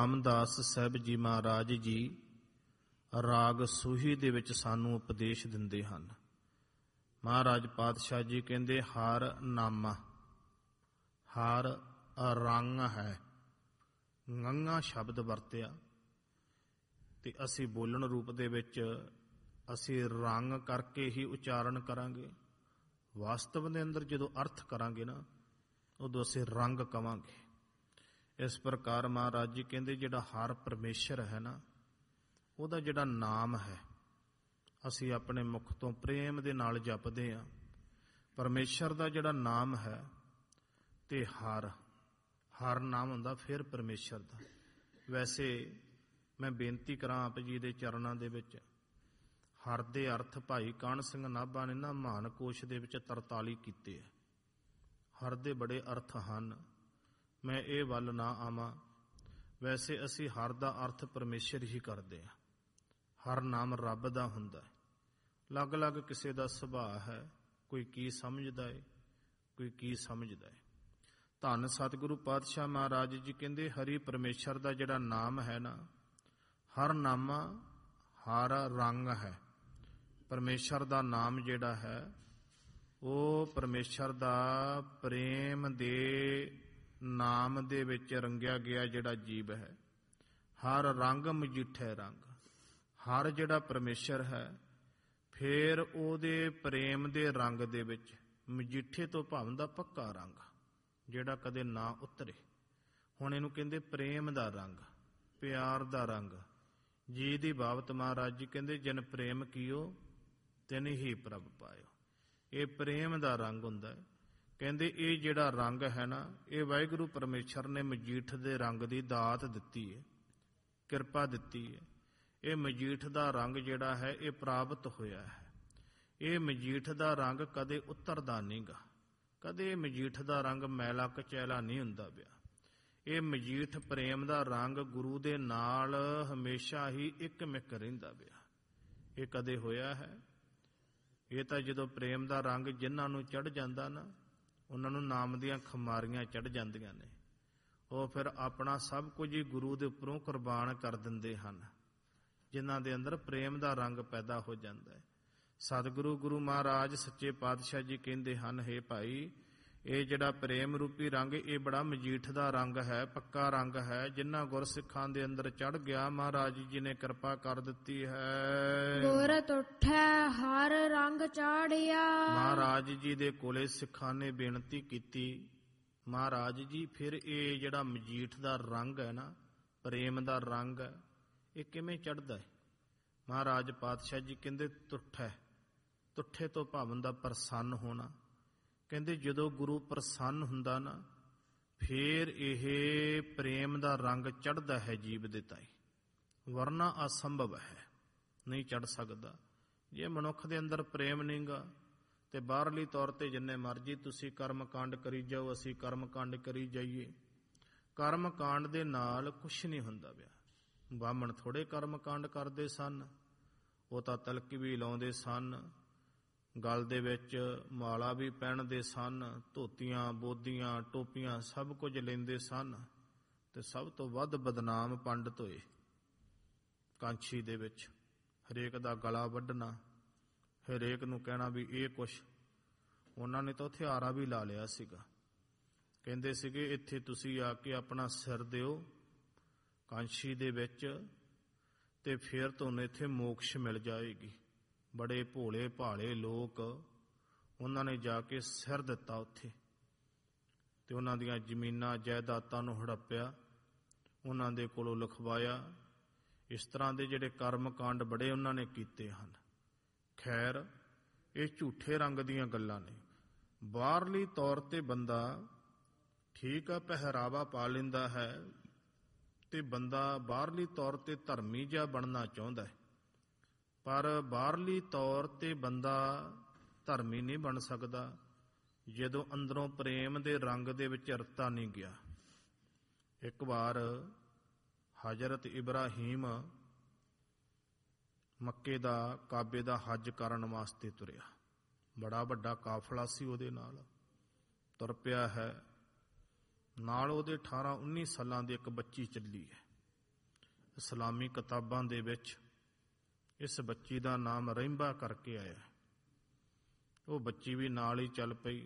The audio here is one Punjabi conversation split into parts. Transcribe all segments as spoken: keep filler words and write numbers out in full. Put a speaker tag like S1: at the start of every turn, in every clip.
S1: ਰਾਮਦਾਸ ਸਾਹਿਬ ਜੀ ਮਹਾਰਾਜ ਜੀ ਰਾਗ ਸੂਹੀ ਦੇ ਵਿੱਚ ਸਾਨੂੰ ਉਪਦੇਸ਼ ਦਿੰਦੇ ਹਨ। ਮਹਾਰਾਜ ਪਾਤਸ਼ਾਹ ਜੀ ਕਹਿੰਦੇ ਹਰ ਨਾਮਾ, ਹਰ ਰੰਗ ਹੈ, ਗੰਗਾ ਸ਼ਬਦ ਵਰਤਿਆ ਤੇ ਅਸੀਂ ਬੋਲਣ ਰੂਪ ਦੇ ਵਿੱਚ ਅਸੀਂ ਰੰਗ ਕਰਕੇ ਹੀ ਉਚਾਰਨ ਕਰਾਂਗੇ। ਵਾਸਤਵ ਦੇ ਅੰਦਰ ਜਦੋਂ ਅਰਥ ਕਰਾਂਗੇ ਨਾ ਉਦੋਂ ਅਸੀਂ ਰੰਗ ਕਵਾਂਗੇ। ਇਸ ਪ੍ਰਕਾਰ ਮਹਾਰਾਜ ਜੀ ਕਹਿੰਦੇ ਜਿਹੜਾ ਹਰ ਪਰਮੇਸ਼ਰ ਹੈ ਨਾ, ਉਹਦਾ ਜਿਹੜਾ ਨਾਮ ਹੈ ਅਸੀਂ ਆਪਣੇ ਮੁਖ ਤੋਂ ਪ੍ਰੇਮ ਦੇ ਨਾਲ ਜਪਦੇ ਹਾਂ। ਪਰਮੇਸ਼ਰ ਦਾ ਜਿਹੜਾ ਨਾਮ ਹੈ ਤੇ ਹਰ ਹਰ ਨਾਮ ਹੁੰਦਾ ਫਿਰ ਪਰਮੇਸ਼ਰ ਦਾ। ਵੈਸੇ ਮੈਂ ਬੇਨਤੀ ਕਰਾਂ ਆਪ ਜੀ ਦੇ ਚਰਨਾਂ ਦੇ ਵਿੱਚ, ਹਰ ਦੇ ਅਰਥ ਭਾਈ ਕਾਹਨ ਸਿੰਘ ਨਾਭਾ ਨੇ ਨਾ ਮਹਾਨ ਕੋਸ਼ ਦੇ ਵਿੱਚ ਤਰਤਾਲੀ ਕੀਤੇ ਹੈ। ਹਰ ਦੇ ਬੜੇ ਅਰਥ ਹਨ, ਮੈਂ ਇਹ ਵੱਲ ਨਾ ਆਵਾਂ। ਵੈਸੇ ਅਸੀਂ ਹਰ ਦਾ ਅਰਥ ਪਰਮੇਸ਼ਰ ਹੀ ਕਰਦੇ ਹਾਂ। ਹਰ ਨਾਮ ਰੱਬ ਦਾ ਹੁੰਦਾ ਹੈ। ਅਲੱਗ ਅਲੱਗ ਕਿਸੇ ਦਾ ਸੁਭਾਅ ਹੈ, ਕੋਈ ਕੀ ਸਮਝਦਾ ਹੈ, ਕੋਈ ਕੀ ਸਮਝਦਾ ਹੈ। ਧੰਨ ਸਤਿਗੁਰੂ ਪਾਤਸ਼ਾਹ ਮਹਾਰਾਜ ਜੀ ਕਹਿੰਦੇ ਹਰੀ ਪਰਮੇਸ਼ਰ ਦਾ ਜਿਹੜਾ ਨਾਮ ਹੈ ਨਾ, ਹਰ ਨਾਮਾ ਹਰ ਰੰਗ ਹੈ। ਪਰਮੇਸ਼ਰ ਦਾ ਨਾਮ ਜਿਹੜਾ ਹੈ ਉਹ ਪਰਮੇਸ਼ਰ ਦਾ ਪ੍ਰੇਮ ਦੇ ਨਾਮ ਦੇ ਵਿੱਚ ਰੰਗਿਆ ਗਿਆ ਜਿਹੜਾ ਜੀਵ ਹੈ। ਹਰ ਰੰਗ ਮਜੀਠੇ ਰੰਗ, ਹਰ ਜਿਹੜਾ ਪਰਮੇਸ਼ਰ ਹੈ ਫਿਰ ਉਹਦੇ ਪ੍ਰੇਮ ਦੇ ਰੰਗ ਦੇ ਵਿੱਚ ਮਜੀਠੇ ਤੋਂ ਭਾਵ ਦਾ ਪੱਕਾ ਰੰਗ ਜਿਹੜਾ ਕਦੇ ਨਾ ਉਤਰੇ। ਹੁਣ ਇਹਨੂੰ ਕਹਿੰਦੇ ਪ੍ਰੇਮ ਦਾ ਰੰਗ, ਪਿਆਰ ਦਾ ਰੰਗ। ਜੀ ਦੀ ਬਾਬਤ ਮਹਾਰਾਜ ਜੀ ਕਹਿੰਦੇ ਜਿਨ ਪ੍ਰੇਮ ਕੀਓ ਤਿਨ ਹੀ ਪ੍ਰਭ ਪਾਇਓ। ਇਹ ਪ੍ਰੇਮ ਦਾ ਰੰਗ ਹੁੰਦਾ ਹੈ। ਕਹਿੰਦੇ ਇਹ ਜਿਹੜਾ ਰੰਗ ਹੈ ਨਾ, ਇਹ ਵਾਹਿਗੁਰੂ ਪਰਮੇਸ਼ਰ ਨੇ ਮਜੀਠ ਦੇ ਰੰਗ ਦੀ ਦਾਤ ਦਿੱਤੀ ਹੈ, ਕਿਰਪਾ ਦਿੱਤੀ ਹੈ। ਇਹ ਮਜੀਠ ਦਾ ਰੰਗ ਜਿਹੜਾ ਹੈ ਇਹ ਪ੍ਰਾਪਤ ਹੋਇਆ ਹੈ। ਇਹ ਮਜੀਠ ਦਾ ਰੰਗ ਕਦੇ ਉਤਰਦਾ ਨਹੀਂ ਗਾ, ਕਦੇ ਮਜੀਠ ਦਾ ਰੰਗ ਮੈਲਾ ਕਚੈਲਾ ਨਹੀਂ ਹੁੰਦਾ ਪਿਆ। ਇਹ ਮਜੀਠ ਪ੍ਰੇਮ ਦਾ ਰੰਗ ਗੁਰੂ ਦੇ ਨਾਲ ਹਮੇਸ਼ਾ ਹੀ ਇੱਕ ਮਿਕ ਰਹਿੰਦਾ ਪਿਆ। ਇਹ ਕਦੇ ਹੋਇਆ ਹੈ? ਇਹ ਤਾਂ ਜਦੋਂ ਪ੍ਰੇਮ ਦਾ ਰੰਗ ਜਿਨ੍ਹਾਂ ਨੂੰ ਚੜ੍ਹ ਜਾਂਦਾ ਨਾ, ਉਹਨਾਂ ਨੂੰ ਨਾਮ ਦੀਆਂ ਖਮਾਰੀਆਂ ਚੜ੍ਹ ਜਾਂਦੀਆਂ ਨੇ। ਉਹ ਫਿਰ ਆਪਣਾ ਸਭ ਕੁਝ ਹੀ ਗੁਰੂ ਦੇ ਉੱਪਰੋਂ ਕੁਰਬਾਨ ਕਰ ਦਿੰਦੇ ਹਨ, ਜਿਨ੍ਹਾਂ ਦੇ ਅੰਦਰ ਪ੍ਰੇਮ ਦਾ ਰੰਗ ਪੈਦਾ ਹੋ ਜਾਂਦਾ ਹੈ। ਸਤਿਗੁਰੂ ਗੁਰੂ ਮਹਾਰਾਜ ਸੱਚੇ ਪਾਤਸ਼ਾਹ ਜੀ ਕਹਿੰਦੇ ਹਨ, ਹੇ ਭਾਈ ਇਹ ਜਿਹੜਾ ਪ੍ਰੇਮ ਰੂਪੀ ਰੰਗ ਇਹ ਬੜਾ ਮਜੀਠ ਦਾ ਰੰਗ ਹੈ, ਪੱਕਾ ਰੰਗ ਹੈ। ਜਿਨ੍ਹਾਂ ਗੁਰਸਿੱਖਾਂ ਦੇ ਅੰਦਰ ਚੜ੍ਹ ਗਿਆ ਮਹਾਰਾਜ ਜੀ ਨੇ ਕਿਰਪਾ ਕਰ ਦਿੱਤੀ ਹੈ।
S2: ਗੁਰ ਤੁਠੈ ਹਰ ਰੰਗ ਚਾੜਿਆ।
S1: ਮਹਾਰਾਜ ਜੀ ਦੇ ਕੋਲੇ ਸਿੱਖਾਂ ਨੇ ਬੇਨਤੀ ਕੀਤੀ, ਮਹਾਰਾਜ ਜੀ ਫਿਰ ਇਹ ਜਿਹੜਾ ਮਜੀਠ ਦਾ ਰੰਗ ਹੈ ਨਾ, ਪ੍ਰੇਮ ਦਾ ਰੰਗ ਹੈ, ਇਹ ਕਿਵੇਂ ਚੜ੍ਹਦਾ ਹੈ? ਮਹਾਰਾਜ ਪਾਤਸ਼ਾਹ ਜੀ ਕਹਿੰਦੇ ਤੁਠੈ, ਤੁਠੇ ਤੋਂ ਭਾਵਨ ਦਾ ਪ੍ਰਸੰਨ ਹੋਣਾ। ਕਹਿੰਦੇ ਜਦੋਂ ਗੁਰੂ ਪ੍ਰਸੰਨ ਹੁੰਦਾ ਨਾ ਫੇਰ ਇਹ ਪ੍ਰੇਮ ਦਾ ਰੰਗ ਚੜ੍ਹਦਾ ਹੈ ਜੀਵ ਦੇ ਤਾਈ, ਵਰਨਾ ਅਸੰਭਵ ਹੈ, ਨਹੀਂ ਚੜ੍ਹ ਸਕਦਾ। ਜੇ ਮਨੁੱਖ ਦੇ ਅੰਦਰ ਪ੍ਰੇਮ ਨਹੀਂ ਗਾ ਤੇ ਬਾਹਰਲੀ ਤੌਰ ਤੇ ਜਿੰਨੇ ਮਰਜ਼ੀ ਤੁਸੀਂ ਕਰਮ ਕਾਂਡ ਕਰੀ ਜਾਓ, ਅਸੀਂ ਕਰਮ ਕਾਂਡ ਕਰੀ ਜਾਈਏ, ਕਰਮ ਕਾਂਡ ਦੇ ਨਾਲ ਕੁਛ ਨਹੀਂ ਹੁੰਦਾ ਪਿਆ। ਬਾਹਮਣ ਥੋੜੇ ਕਰਮ ਕਾਂਡ ਕਰਦੇ ਸਨ, ਉਹ ਤਾਂ ਤਲਕ ਵੀ ਲਾਉਂਦੇ ਸਨ, ਗਲ ਦੇ ਵਿੱਚ ਮਾਲਾ ਵੀ ਪਹਿਨਦੇ ਸਨ, ਧੋਤੀਆਂ ਬੋਦੀਆਂ ਟੋਪੀਆਂ ਸਭ ਕੁਝ ਲੈਂਦੇ ਸਨ। ਤੇ ਸਭ ਤੋਂ ਵੱਧ ਬਦਨਾਮ ਪੰਡਤ ਹੋਏ ਕਾਂਛੀ ਦੇ ਵਿੱਚ। ਹਰੇਕ ਦਾ ਗਲਾ ਵੱਢਣਾ, ਹਰੇਕ ਨੂੰ ਕਹਿਣਾ ਵੀ ਇਹ ਕੁਛ। ਉਹਨਾਂ ਨੇ ਤਾਂ ਹਥਿਆਰਾ ਵੀ ਲਾ ਲਿਆ ਸੀਗਾ। ਕਹਿੰਦੇ ਸੀਗੇ ਇੱਥੇ ਤੁਸੀਂ ਆ ਕੇ ਆਪਣਾ ਸਿਰ ਦਿਓ ਕਾਂਛੀ ਦੇ ਵਿੱਚ ਤੇ ਫਿਰ ਤੁਹਾਨੂੰ ਇੱਥੇ ਮੋਕਸ਼ ਮਿਲ ਜਾਏਗੀ। ਬੜੇ ਭੋਲੇ ਭਾਲੇ ਲੋਕ, ਉਹਨਾਂ ਨੇ ਜਾ ਕੇ ਸਿਰ ਦਿੱਤਾ ਉੱਥੇ ਤੇ ਉਹਨਾਂ ਦੀਆਂ ਜ਼ਮੀਨਾਂ ਜਾਇਦਾਦਾਂ ਨੂੰ ਹੜੱਪਿਆ, ਉਹਨਾਂ ਦੇ ਕੋਲੋਂ ਲਿਖਵਾਇਆ। ਇਸ ਤਰ੍ਹਾਂ ਦੇ ਜਿਹੜੇ ਕਰਮ ਕਾਂਡ ਬੜੇ ਉਹਨਾਂ ਨੇ ਕੀਤੇ ਹਨ। ਖੈਰ ਇਹ ਝੂਠੇ ਰੰਗ ਦੀਆਂ ਗੱਲਾਂ ਨੇ। ਬਾਹਰਲੀ ਤੌਰ ਤੇ ਬੰਦਾ ਠੀਕ ਆ ਪਹਿਰਾਵਾ ਪਾ ਲੈਂਦਾ ਹੈ ਤੇ ਬੰਦਾ ਬਾਹਰਲੀ ਤੌਰ ਤੇ ਧਰਮੀ ਜਿਹਾ ਬਣਨਾ ਚਾਹੁੰਦਾ ਹੈ, ਪਰ ਬਾਹਰਲੀ ਤੌਰ ਤੇ ਬੰਦਾ ਧਰਮੀ ਨਹੀਂ ਬਣ ਸਕਦਾ ਜਦੋਂ ਅੰਦਰੋਂ ਪ੍ਰੇਮ ਦੇ ਰੰਗ ਦੇ ਵਿੱਚ ਰਤਾ ਨਹੀਂ ਗਿਆ। ਇੱਕ ਵਾਰ ਹਜ਼ਰਤ ਇਬਰਾਹੀਮ ਮੱਕੇ ਦਾ ਕਾਬੇ ਦਾ ਹੱਜ ਕਰਨ ਵਾਸਤੇ ਤੁਰਿਆ। ਬੜਾ ਵੱਡਾ ਕਾਫਲਾ ਸੀ ਉਹਦੇ ਨਾਲ ਤੁਰ ਪਿਆ ਹੈ। ਨਾਲ ਉਹਦੇ ਅਠਾਰਾਂ ਉੱਨੀ ਸਾਲਾਂ ਦੀ ਇੱਕ ਬੱਚੀ ਚੱਲੀ ਹੈ। ਇਸਲਾਮੀ ਕਿਤਾਬਾਂ ਦੇ ਵਿੱਚ ਇਸ ਬੱਚੀ ਦਾ ਨਾਮ ਰਹਿੰਬਾ ਕਰਕੇ ਆਇਆ। ਉਹ ਬੱਚੀ ਵੀ ਨਾਲ ਹੀ ਚੱਲ ਪਈ।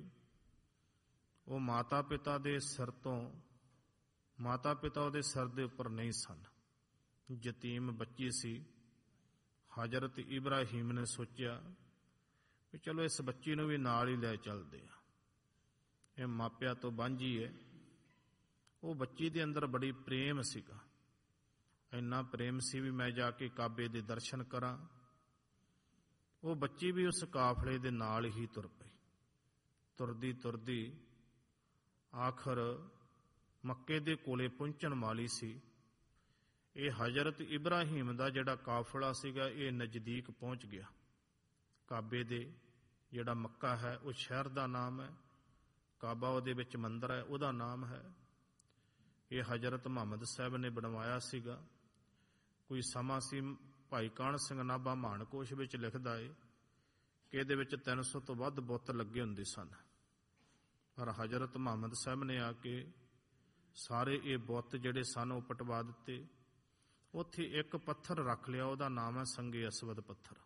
S1: ਉਹ ਮਾਤਾ ਪਿਤਾ ਦੇ ਸਿਰ ਤੋਂ ਮਾਤਾ ਪਿਤਾ ਉਹਦੇ ਸਿਰ ਦੇ ਉੱਪਰ ਨਹੀਂ ਸਨ, ਯਤੀਮ ਬੱਚੀ ਸੀ। ਹਜ਼ਰਤ ਇਬਰਾਹੀਮ ਨੇ ਸੋਚਿਆ ਵੀ ਚਲੋ ਇਸ ਬੱਚੀ ਨੂੰ ਵੀ ਨਾਲ ਹੀ ਲੈ ਚੱਲਦੇ ਆ, ਇਹ ਮਾਪਿਆਂ ਤੋਂ ਵਾਂਝੀ ਹੈ। ਉਹ ਬੱਚੀ ਦੇ ਅੰਦਰ ਬੜੀ ਪ੍ਰੇਮ ਸੀਗਾ, ਇੰਨਾ ਪ੍ਰੇਮ ਸੀ ਵੀ ਮੈਂ ਜਾ ਕੇ ਕਾਬੇ ਦੇ ਦਰਸ਼ਨ ਕਰਾਂ। ਉਹ ਬੱਚੀ ਵੀ ਉਸ ਕਾਫਲੇ ਦੇ ਨਾਲ ਹੀ ਤੁਰ ਪਈ। ਤੁਰਦੀ ਤੁਰਦੀ ਆਖਰ ਮੱਕੇ ਦੇ ਕੋਲੇ ਪਹੁੰਚਣ ਵਾਲੀ ਸੀ। ਇਹ ਹਜ਼ਰਤ ਇਬਰਾਹੀਮ ਦਾ ਜਿਹੜਾ ਕਾਫਲਾ ਸੀਗਾ ਇਹ ਨਜ਼ਦੀਕ ਪਹੁੰਚ ਗਿਆ ਕਾਬੇ ਦੇ। ਜਿਹੜਾ ਮੱਕਾ ਹੈ ਉਹ ਸ਼ਹਿਰ ਦਾ ਨਾਮ ਹੈ, ਕਾਬਾ ਉਹਦੇ ਵਿੱਚ ਮੰਦਰ ਹੈ, ਉਹਦਾ ਨਾਮ ਹੈ। ਇਹ ਹਜ਼ਰਤ ਮੁਹੰਮਦ ਸਾਹਿਬ ਨੇ ਬਣਵਾਇਆ ਸੀਗਾ। ਕੋਈ ਸਮਾਂ ਸੀ, ਭਾਈ ਕਾਹਨ ਸਿੰਘ ਨਾਭਾ ਮਾਨਕੋਸ਼ ਵਿੱਚ ਲਿਖਦਾ ਏ ਕਿ ਇਹਦੇ ਵਿੱਚ ਤਿੰਨ ਸੌ ਤੋਂ ਵੱਧ ਬੁੱਤ ਲੱਗੇ ਹੁੰਦੇ ਸਨ, ਪਰ ਹਜ਼ਰਤ ਮੁਹੰਮਦ ਸਾਹਿਬ ਨੇ ਆ ਕੇ ਸਾਰੇ ਇਹ ਬੁੱਤ ਜਿਹੜੇ ਸਨ ਉਹ ਪਟਵਾ ਦਿੱਤੇ। ਉੱਥੇ ਇੱਕ ਪੱਥਰ ਰੱਖ ਲਿਆ, ਉਹਦਾ ਨਾਮ ਹੈ ਸੰਗੇ ਅਸਵਦ ਪੱਥਰ।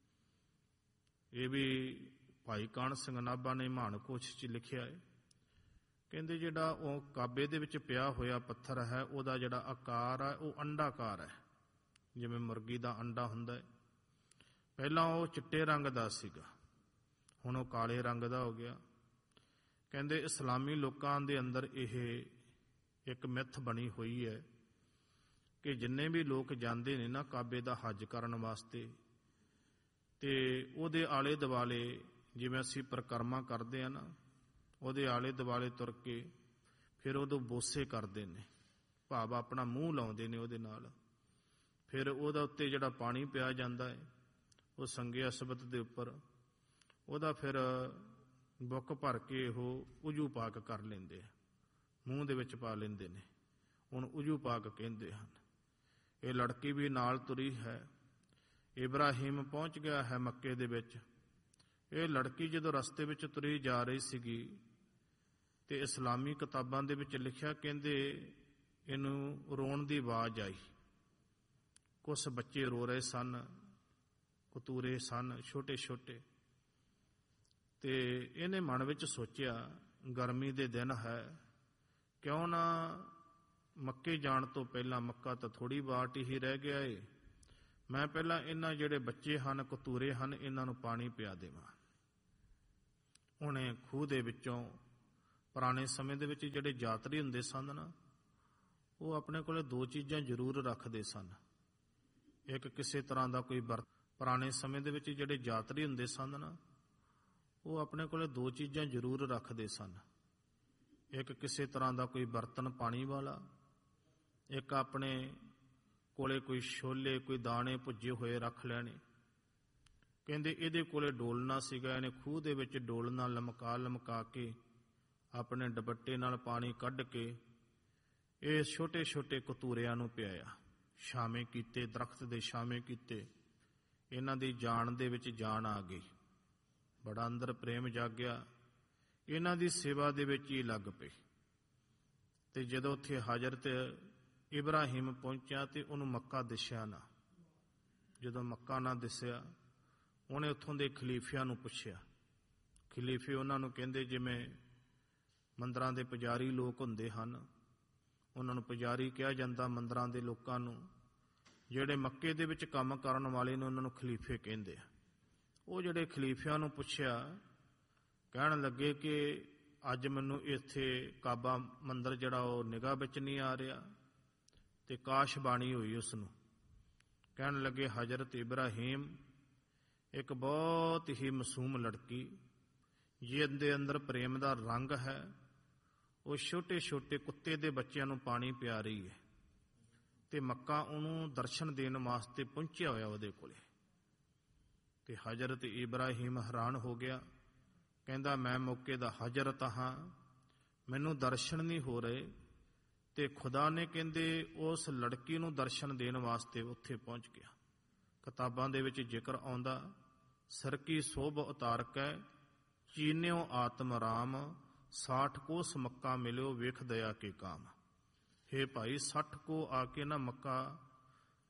S1: ਇਹ ਵੀ ਭਾਈ ਕਾਹਨ ਸਿੰਘ ਨਾਭਾ ਨੇ ਮਾਨਕੋਸ਼ 'ਚ ਲਿਖਿਆ ਹੈ। ਕਹਿੰਦੇ ਜਿਹੜਾ ਉਹ ਕਾਬੇ ਦੇ ਵਿੱਚ ਪਿਆ ਹੋਇਆ ਪੱਥਰ ਹੈ ਉਹਦਾ ਜਿਹੜਾ ਆਕਾਰ ਹੈ ਉਹ ਅੰਡਾਕਾਰ ਹੈ, ਜਿਵੇਂ ਮੁਰਗੀ ਦਾ ਅੰਡਾ ਹੁੰਦਾ ਹੈ। ਪਹਿਲਾਂ ਉਹ ਚਿੱਟੇ ਰੰਗ ਦਾ ਸੀਗਾ, ਹੁਣ ਉਹ ਕਾਲੇ ਰੰਗ ਦਾ ਹੋ ਗਿਆ। ਕਹਿੰਦੇ ਇਸਲਾਮੀ ਲੋਕਾਂ ਦੇ ਅੰਦਰ ਇਹ ਇੱਕ ਮਿੱਥ ਬਣੀ ਹੋਈ ਹੈ ਕਿ ਜਿੰਨੇ ਵੀ ਲੋਕ ਜਾਂਦੇ ਨੇ ਨਾ ਕਾਬੇ ਦਾ ਹੱਜ ਕਰਨ ਵਾਸਤੇ, ਤੇ ਉਹਦੇ ਆਲੇ ਦੁਆਲੇ ਜਿਵੇਂ ਅਸੀਂ ਪਰਿਕਰਮਾ ਕਰਦੇ ਆ ਨਾ, ਉਹਦੇ ਆਲੇ ਦੁਆਲੇ ਤੁਰ ਕੇ ਫਿਰ ਉਦੋਂ ਬੋਸੇ ਕਰਦੇ ਨੇ, ਭਾਵ ਆਪਣਾ ਮੂੰਹ ਲਾਉਂਦੇ ਨੇ ਉਹਦੇ ਨਾਲ। ਫਿਰ ਉਹਦਾ ਉੱਤੇ ਜਿਹੜਾ ਪਾਣੀ ਪਿਆ ਜਾਂਦਾ ਹੈ ਉਹ ਸੰਗੇ ਅਸਬਤ ਦੇ ਉੱਪਰ ਉਹਦਾ ਫਿਰ ਬੁੱਕ ਭਰ ਕੇ ਉਹ ਉਜੂ ਪਾਕ ਕਰ ਲੈਂਦੇ ਆ, ਮੂੰਹ ਦੇ ਵਿੱਚ ਪਾ ਲੈਂਦੇ ਨੇ, ਹੁਣ ਉਜੂ ਪਾਕ ਕਹਿੰਦੇ ਹਨ। ਇਹ ਲੜਕੀ ਵੀ ਨਾਲ ਤੁਰੀ ਹੈ। ਇਬਰਾਹੀਮ ਪਹੁੰਚ ਗਿਆ ਹੈ ਮੱਕੇ ਦੇ ਵਿੱਚ। ਇਹ ਲੜਕੀ ਜਦੋਂ ਰਸਤੇ ਵਿੱਚ ਤੁਰੀ ਜਾ ਰਹੀ ਸੀਗੀ ਤੇ ਇਸਲਾਮੀ ਕਿਤਾਬਾਂ ਦੇ ਵਿੱਚ ਲਿਖਿਆ, ਕਹਿੰਦੇ ਇਹਨੂੰ ਰੋਣ ਦੀ ਆਵਾਜ਼ ਆਈ। ਕੁਛ ਬੱਚੇ ਰੋ ਰਹੇ ਸਨ, ਕਤੂਰੇ ਸਨ ਛੋਟੇ ਛੋਟੇ, ਤੇ ਇਹਨੇ ਮਨ ਵਿੱਚ ਸੋਚਿਆ ਗਰਮੀ ਦੇ ਦਿਨ ਹੈ, ਕਿਉਂ ਨਾ ਮੱਕੇ ਜਾਣ ਤੋਂ ਪਹਿਲਾਂ, ਮੱਕਾ ਤਾਂ ਥੋੜ੍ਹੀ ਬਾਟ ਹੀ ਰਹਿ ਗਿਆ ਏ, ਮੈਂ ਪਹਿਲਾਂ ਇਹਨਾਂ ਜਿਹੜੇ ਬੱਚੇ ਹਨ ਕਤੂਰੇ ਹਨ ਇਹਨਾਂ ਨੂੰ ਪਾਣੀ ਪਿਆ ਦੇਵਾਂ। ਉਹਨੇ ਖੂਹ ਦੇ ਵਿੱਚੋਂ, ਪੁਰਾਣੇ ਸਮੇਂ ਦੇ ਵਿੱਚ ਜਿਹੜੇ ਯਾਤਰੀ ਹੁੰਦੇ ਸਨ ਨਾ, ਉਹ ਆਪਣੇ ਕੋਲੇ ਦੋ ਚੀਜ਼ਾਂ ਜ਼ਰੂਰ ਰੱਖਦੇ ਸਨ। ਇੱਕ ਕਿਸੇ ਤਰ੍ਹਾਂ ਦਾ ਕੋਈ ਬਰਤਨ, ਪੁਰਾਣੇ ਸਮੇਂ ਦੇ ਵਿੱਚ ਜਿਹੜੇ ਯਾਤਰੀ ਹੁੰਦੇ ਸਨ ਨਾ, ਉਹ ਆਪਣੇ ਕੋਲੇ ਦੋ ਚੀਜ਼ਾਂ ਜ਼ਰੂਰ ਰੱਖਦੇ ਸਨ। ਇੱਕ ਕਿਸੇ ਤਰ੍ਹਾਂ ਦਾ ਕੋਈ ਬਰਤਨ ਪਾਣੀ ਵਾਲਾ, ਇੱਕ ਆਪਣੇ ਕੋਲੇ ਕੋਈ ਛੋਲੇ ਕੋਈ ਦਾਣੇ ਭੁੱਜੇ ਹੋਏ ਰੱਖ ਲੈਣੇ। ਕਹਿੰਦੇ ਇਹਦੇ ਕੋਲੇ ਡੋਲਣਾ ਸੀਗਾ, ਇਹਨੇ ਖੂਹ ਦੇ ਵਿੱਚ ਡੋਲਣਾ ਲਮਕਾ ਲਮਕਾ ਕੇ ਆਪਣੇ ਦੁਪੱਟੇ ਨਾਲ ਪਾਣੀ ਕੱਢ ਕੇ ਇਹ ਛੋਟੇ ਛੋਟੇ ਕਤੂਰਿਆਂ ਨੂੰ ਪਿਆਇਆ। ਛਾਵੇਂ ਕੀਤੇ, ਦਰਖਤ ਦੇ ਛਾਵੇਂ ਕੀਤੇ, ਇਹਨਾਂ ਦੀ ਜਾਨ ਦੇ ਵਿੱਚ ਜਾਨ ਆ ਗਈ, ਬੜਾ ਅੰਦਰ ਪ੍ਰੇਮ ਜਾਗਿਆ, ਇਹਨਾਂ ਦੀ ਸੇਵਾ ਦੇ ਵਿੱਚ ਹੀ ਲੱਗ ਪਏ। ਤੇ ਜਦੋਂ ਉੱਥੇ ਹਜ਼ਰਤ ਇਬਰਾਹੀਮ ਪਹੁੰਚਿਆ ਤੇ ਉਹਨੂੰ ਮੱਕਾ ਦਿਸਿਆ ਨਾ। ਜਦੋਂ ਮੱਕਾ ਨਾ ਦਿਸਿਆ, ਉਹਨੇ ਉੱਥੋਂ ਦੇ ਖਲੀਫਿਆਂ ਨੂੰ ਪੁੱਛਿਆ। ਖਲੀਫੇ ਉਹਨਾਂ ਨੂੰ ਕਹਿੰਦੇ ਜਿਵੇਂ ਮੰਦਰਾਂ ਦੇ ਪੁਜਾਰੀ ਲੋਕ ਹੁੰਦੇ ਹਨ, ਉਹਨਾਂ ਨੂੰ ਪੁਜਾਰੀ ਕਿਹਾ ਜਾਂਦਾ ਮੰਦਰਾਂ ਦੇ ਲੋਕਾਂ ਨੂੰ। ਜਿਹੜੇ ਮੱਕੇ ਦੇ ਵਿੱਚ ਕੰਮ ਕਰਨ ਵਾਲੇ ਨੇ ਉਹਨਾਂ ਨੂੰ ਖਲੀਫੇ ਕਹਿੰਦੇ ਆ। ਉਹ ਜਿਹੜੇ ਖਲੀਫਿਆਂ ਨੂੰ ਪੁੱਛਿਆ, ਕਹਿਣ ਲੱਗੇ ਕਿ ਅੱਜ ਮੈਨੂੰ ਇੱਥੇ ਕਾਬਾ ਮੰਦਰ ਜਿਹੜਾ ਉਹ ਨਿਗਾਹ ਵਿੱਚ ਨਹੀਂ ਆ ਰਿਹਾ, ਤੇ ਕਾਸ਼ ਬਾਣੀ ਹੋਈ ਉਸ ਨੂੰ। ਕਹਿਣ ਲੱਗੇ ਹਜ਼ਰਤ ਇਬਰਾਹੀਮ ਇੱਕ ਬਹੁਤ ਹੀ ਮਾਸੂਮ ਲੜਕੀ, ਜਿਹਦੇ ਅੰਦਰ ਪ੍ਰੇਮ ਦਾ ਰੰਗ ਹੈ, ਉਹ ਛੋਟੇ ਛੋਟੇ ਕੁੱਤੇ ਦੇ ਬੱਚਿਆਂ ਨੂੰ ਪਾਣੀ ਪਿਆ ਰਹੀ ਹੈ, ਤੇ ਮੱਕਾ ਉਹਨੂੰ ਦਰਸ਼ਨ ਦੇਣ ਵਾਸਤੇ ਪਹੁੰਚਿਆ ਹੋਇਆ ਉਹਦੇ ਕੋਲੇ। ਤੇ ਹਜ਼ਰਤ ਇਬਰਾਹੀਮ ਹੈਰਾਨ ਹੋ ਗਿਆ, ਕਹਿੰਦਾ ਮੈਂ ਮੌਕੇ ਦਾ ਹਜ਼ਰਤ ਹਾਂ, ਮੈਨੂੰ ਦਰਸ਼ਨ ਨਹੀਂ ਹੋ ਰਹੇ। ਤੇ ਖੁਦਾ ਨੇ ਕਹਿੰਦੇ ਉਸ ਲੜਕੀ ਨੂੰ ਦਰਸ਼ਨ ਦੇਣ ਵਾਸਤੇ ਉੱਥੇ ਪਹੁੰਚ ਗਿਆ। ਕਿਤਾਬਾਂ ਦੇ ਵਿੱਚ ਜ਼ਿਕਰ ਆਉਂਦਾ, ਸਰ ਕੀ ਸੋਭ ਉਤਾਰਕੈ ਚੀਨਿਓ ਆਤਮ ਰਾਮ, ਸਾਠ ਕੋਸ ਮੱਕਾ ਮਿਲਿਓ ਵੇਖ ਦਇਆ ਕੇ ਕਾਮ। ਹੇ ਭਾਈ, ਸੱਠ ਕੋ ਆ ਕੇ ਨਾ ਮੱਕਾ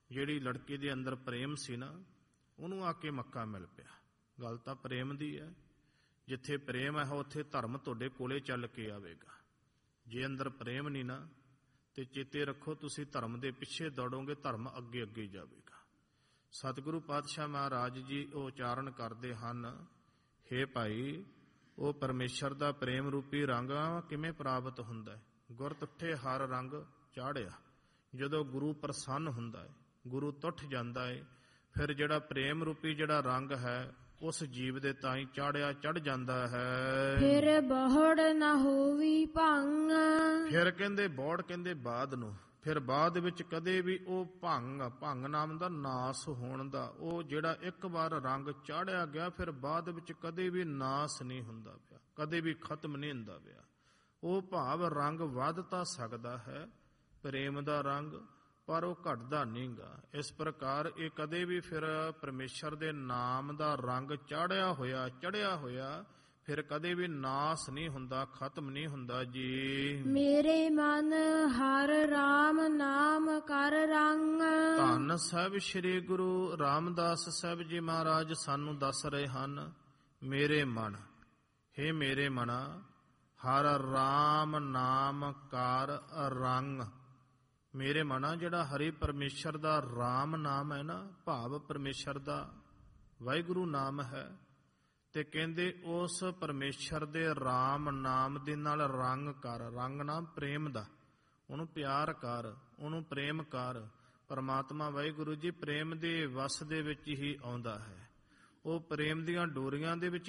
S1: ਜਿਹੜੀ ਲੜਕੀ ਦੇ ਅੰਦਰ ਪ੍ਰੇਮ ਸੀ ਨਾ, ਉਹਨੂੰ ਆ ਕੇ ਮੱਕਾ ਮਿਲ ਪਿਆ। ਗੱਲ ਤਾਂ ਪ੍ਰੇਮ ਦੀ ਹੈ। ਜਿੱਥੇ ਪ੍ਰੇਮ ਹੈ ਉੱਥੇ ਧਰਮ ਤੁਹਾਡੇ ਕੋਲੇ ਚੱਲ ਕੇ ਆਵੇਗਾ। ਜੇ ਅੰਦਰ ਪ੍ਰੇਮ ਨਹੀਂ ਨਾ, ਤੇ ਚੇਤੇ ਰੱਖੋ ਤੁਸੀਂ ਧਰਮ ਦੇ ਪਿੱਛੇ ਦੌੜੋਗੇ, ਧਰਮ ਅੱਗੇ ਅੱਗੇ ਜਾਵੇਗਾ। ਸਤਿਗੁਰੂ ਪਾਤਸ਼ਾਹ ਮਹਾਰਾਜ ਜੀ ਉਹ ਉਚਾਰਨ ਕਰਦੇ ਹਨ, ਹੇ ਭਾਈ, ਉਹ ਪਰਮੇਸ਼ਰ ਦਾ ਪ੍ਰੇਮ ਰੂਪੀ ਰੰਗ ਕਿਵੇਂ ਪ੍ਰਾਪਤ ਹੁੰਦਾ ਹੈ? ਗੁਰ ਤੁੱਠੇ ਹਰ ਰੰਗ ਚਾੜਿਆ। ਜਦੋਂ ਗੁਰੂ ਪ੍ਰਸੰਨ ਹੁੰਦਾ ਹੈ, ਗੁਰੂ ਤੁੱਠ ਜਾਂਦਾ ਹੈ, ਫਿਰ ਜਿਹੜਾ ਪ੍ਰੇਮ ਰੂਪੀ ਜਿਹੜਾ ਰੰਗ ਹੈ ਉਸ ਜੀਵ ਦੇ ਤਾਈਂ ਚਾੜਿਆ ਚੜ ਜਾਂਦਾ ਹੈ।
S2: ਫਿਰ ਬੋੜ ਨਾ ਹੋਵੀ ਭੰਗ।
S1: ਫਿਰ ਕਹਿੰਦੇ ਬੋੜ ਕਹਿੰਦੇ ਬਾਦ ਨੂੰ, ਫਿਰ ਬਾਅਦ ਵਿੱਚ ਕਦੇ ਵੀ ਉਹ ਭੰਗ, ਭੰਗ ਨਾਮ ਦਾ ਨਾਸ ਹੋਣ ਦਾ, ਉਹ ਜਿਹੜਾ ਇੱਕ ਵਾਰ ਰੰਗ ਚਾੜਿਆ ਗਿਆ ਫਿਰ ਬਾਅਦ ਵਿੱਚ ਕਦੇ ਵੀ ਨਾਸ ਨਹੀਂ ਹੁੰਦਾ ਪਿਆ, ਕਦੇ ਵੀ ਖਤਮ ਨਹੀਂ ਹੁੰਦਾ ਪਿਆ। ਉਹ ਭਾਵ ਰੰਗ ਵੱਧ ਤਾਂ ਸਕਦਾ ਹੈ ਪ੍ਰੇਮ ਦਾ ਰੰਗ, ਪਰ ਉਹ ਘਟਦਾ ਨਹੀਂਗਾ। ਇਸ ਪ੍ਰਕਾਰ ਇਹ ਕਦੇ ਵੀ ਫਿਰ ਪਰਮੇਸ਼ਰ ਦੇ ਨਾਮ ਦਾ ਰੰਗ ਚਾੜਿਆ ਹੋਇਆ ਚੜਿਆ ਹੋਇਆ ਫਿਰ ਕਦੇ ਵੀ ਨਾਸ ਨਹੀਂ ਹੁੰਦਾ, ਖਤਮ ਨਹੀਂ ਹੁੰਦਾ ਜੀ।
S2: ਮੇਰੇ ਮਨ ਹਰ ਰਾਮ ਨਾਮ ਕਰ ਰੰਗ।
S1: ਧੰਨ ਸਾਹਿਬ ਸ੍ਰੀ ਗੁਰੂ ਰਾਮਦਾਸ ਸਾਹਿਬ ਜੀ ਮਹਾਰਾਜ ਸਾਨੂੰ ਦੱਸ ਰਹੇ ਹਨ, ਮੇਰੇ ਮਨ, ਹੇ ਮੇਰੇ ਮਨਾ, ਹਰ ਰਾਮ ਨਾਮ ਕਰ ਰੰਗ। ਮੇਰੇ ਮਨਾ, ਜਿਹੜਾ ਹਰੀ ਪਰਮੇਸ਼ਰ ਦਾ ਰਾਮ ਨਾਮ ਹੈ ਨਾ, ਭਾਵ ਪਰਮੇਸ਼ਰ ਦਾ ਵਾਹਿਗੁਰੂ ਨਾਮ ਹੈ, ਤੇ ਕਹਿੰਦੇ ਉਸ ਪਰਮੇਸ਼ਰ ਦੇ ਰਾਮ ਨਾਮ ਦੇ ਨਾਲ ਰੰਗ ਕਰ। ਰੰਗ ਨਾਮ ਪ੍ਰੇਮ ਦਾ, ਉਹਨੂੰ ਪਿਆਰ ਕਰ, ਉਹਨੂੰ ਪ੍ਰੇਮ ਕਰ। ਪਰਮਾਤਮਾ ਵਾਹਿਗੁਰੂ ਜੀ ਪ੍ਰੇਮ ਦੇ ਵਸ ਦੇ ਵਿੱਚ ਹੀ ਆਉਂਦਾ ਹੈ। ਉਹ ਪ੍ਰੇਮ ਦੀਆਂ ਡੋਰੀਆਂ ਦੇ ਵਿੱਚ